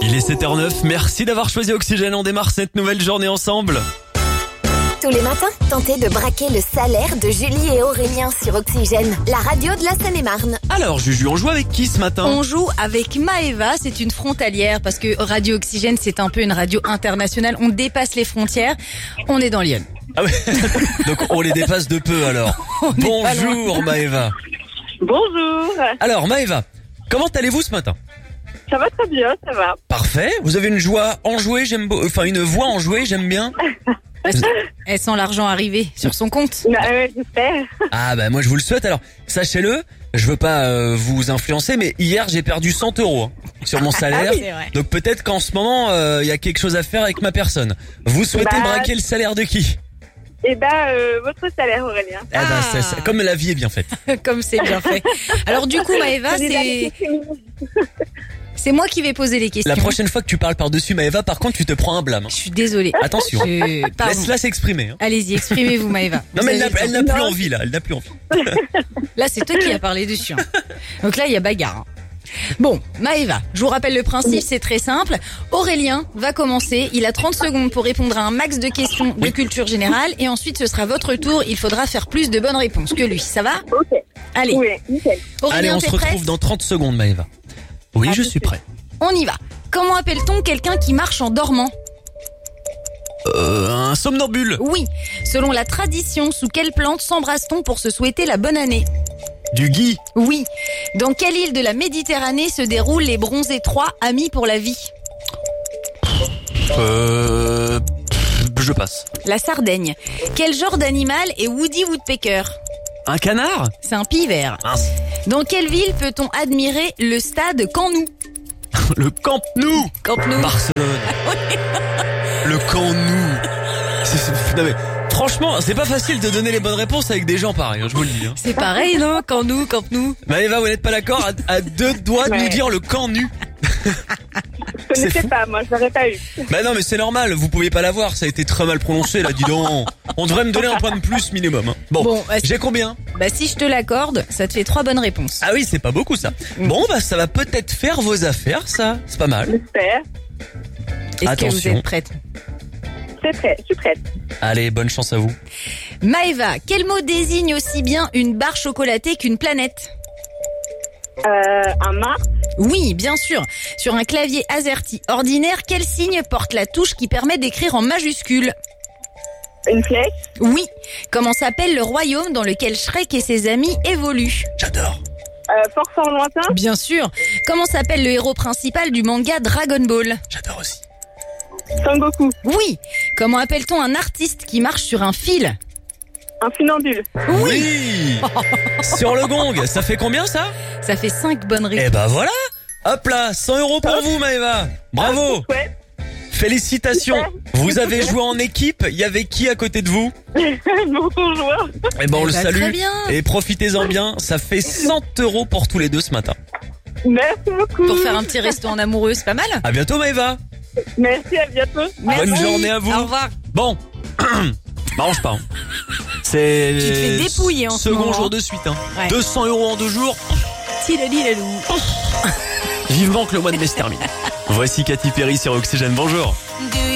Il est 7h09, merci d'avoir choisi Oxygène, on démarre cette nouvelle journée ensemble. Tous les matins, tentez de braquer le salaire de Julie et Aurélien sur Oxygène, la radio de la Seine-et-Marne. Alors Juju, on joue avec qui ce matin? On joue avec Maëva, c'est une frontalière parce que Radio Oxygène c'est un peu une radio internationale, on dépasse les frontières, on est dans Lyon. Ah ouais. Donc on les dépasse de peu alors. Bonjour Maëva. Bonjour. Alors Maëva, comment allez-vous ce matin? Ça va très bien, ça va. Parfait, vous avez une voix enjouée, une voix enjouée, j'aime bien. Elle sent l'argent arriver sur son compte. J'espère. Ah bah moi je vous le souhaite. Alors sachez-le, je veux pas vous influencer, mais hier j'ai perdu 100 € sur mon salaire. C'est vrai. Donc peut-être qu'en ce moment il y a quelque chose à faire avec ma personne. Vous souhaitez braquer le salaire de qui? Votre salaire, Aurélien. Eh ben, c'est comme la vie est bien faite. Comme c'est bien fait. Alors du coup Maëva, c'est moi qui vais poser les questions. La prochaine fois que tu parles par-dessus Maëva, par contre tu te prends un blâme. Je suis désolée. Attention. Pardon. Laisse-la s'exprimer. Hein. Allez-y, exprimez-vous Maëva. Non mais elle n'a plus envie là, elle n'a plus envie. Là c'est toi qui as parlé dessus. Hein. Donc là il y a bagarre. Hein. Bon, Maëva, je vous rappelle le principe, c'est très simple. Aurélien va commencer, il a 30 secondes pour répondre à un max de questions de culture générale et ensuite ce sera votre tour, il faudra faire plus de bonnes réponses que lui, ça va? Ok. Allez, Oui, nickel. Aurélien, Allez, on t'es se prête? retrouve dans 30 secondes Maëva. Oui, je suis prêt. On y va. Comment appelle-t-on quelqu'un qui marche en dormant? Un somnambule. Oui. Selon la tradition, sous quelle plante s'embrasse-t-on pour se souhaiter la bonne année? Du gui. Oui. Dans quelle île de la Méditerranée se déroulent les bronzés 3 amis pour la vie? Je passe. La Sardaigne. Quel genre d'animal est Woody Woodpecker? Un canard? C'est un pivert. Mince. Dans quelle ville peut-on admirer le stade Camp Nou? Le Camp Nou. Camp Nou. Barcelone. Le Camp Nou. Non mais, franchement, c'est pas facile de donner les bonnes réponses avec des gens pareils, hein, je vous le dis. Hein. C'est pareil, non? Camp Nou, Camp Nou. Maëva, vous n'êtes pas d'accord? À deux doigts de nous dire le Camp Nu. Je connaissais pas, moi, je l'aurais pas eu. Bah non, mais c'est normal, vous pouviez pas l'avoir, ça a été très mal prononcé, là, dis donc. On devrait me donner un point de plus minimum. Hein. Bon, j'ai combien? Bah si je te l'accorde, ça te fait 3 bonnes réponses. Ah oui, c'est pas beaucoup ça. Bon, bah ça va peut-être faire vos affaires, ça. C'est pas mal. J'espère. Est-ce que attention. vous êtes prête? C'est prêt, je suis prête. Allez, bonne chance à vous. Maëva, quel mot désigne aussi bien une barre chocolatée qu'une planète? Un Mars, Oui, bien sûr. Sur un clavier AZERTY ordinaire, quel signe porte la touche qui permet d'écrire en majuscule? une flèche, Oui. Comment s'appelle le royaume dans lequel Shrek et ses amis évoluent? J'adore. force en lointain, Bien sûr. Comment s'appelle le héros principal du manga Dragon Ball? J'adore aussi. Sangoku, Oui. Comment appelle-t-on un artiste qui marche sur un fil? un funambule. Oui. Sur le gong, ça fait combien ça? Ça fait 5 bonnes réponses. Eh ben voilà. Hop là, 100 € pour vous Maëva. Bravo. Ouais, Félicitations. Vous avez joué en équipe, il y avait qui à côté de vous? mon conjoint. Eh ben on le bah, salue. très bien. Et profitez-en bien, ça fait 100 € pour tous les deux ce matin. Merci beaucoup. Pour faire un petit resto en amoureux, c'est pas mal? À bientôt Maëva. Merci, à bientôt. Merci. Bonne journée à vous. Au revoir. Bon. M'arrange pas. Hein. C'est Tu te fais dépouiller en ce second moment. jour de suite. Hein. Ouais. 200 € en 2 jours. Tilalilou. Vivement que le mois de mai se termine. Voici Katy Perry sur Oxygène. Bonjour. Do